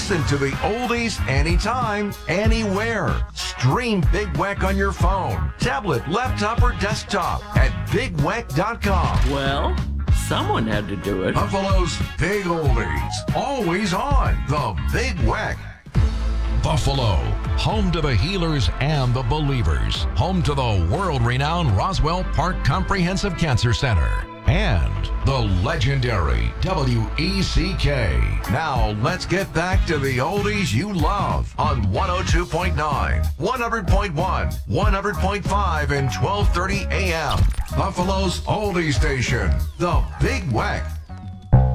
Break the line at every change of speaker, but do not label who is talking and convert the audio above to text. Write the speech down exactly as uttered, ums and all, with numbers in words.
Listen to the oldies anytime, anywhere. Stream Big Weck on your phone, tablet, laptop, or desktop at big weck dot com.
Well, someone had to do it.
Buffalo's Big Oldies, always on the Big Weck.
Buffalo, home to the healers and the believers, home to the world-renowned Roswell Park Comprehensive Cancer Center, and the legendary W E C K. Now let's get back to the oldies you love on one oh two point nine, one hundred point one, one hundred point five, and twelve thirty A M. Buffalo's oldie station, the Big Weck.